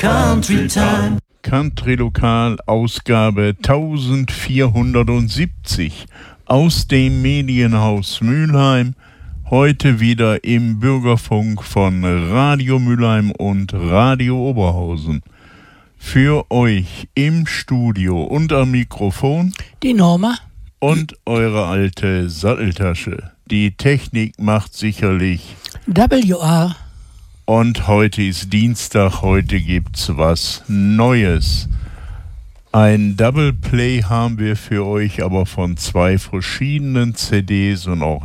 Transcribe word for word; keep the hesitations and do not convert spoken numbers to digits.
Country Time. Country Lokal, Ausgabe vierzehnhundertsiebzig aus dem Medienhaus Mülheim. Heute wieder im Bürgerfunk von Radio Mülheim und Radio Oberhausen. Für euch im Studio und am Mikrofon die Norma und eure alte Satteltasche. Die Technik macht sicherlich W R. Und heute ist Dienstag, heute gibt's was Neues. Ein Double Play haben wir für euch, aber von zwei verschiedenen C Ds und auch